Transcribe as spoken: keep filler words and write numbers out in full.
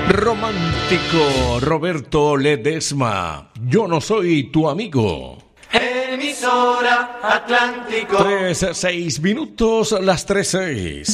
Romántico Roberto Ledesma, yo no soy tu amigo. Emisora Atlántico. Tres, seis minutos, las tres seis.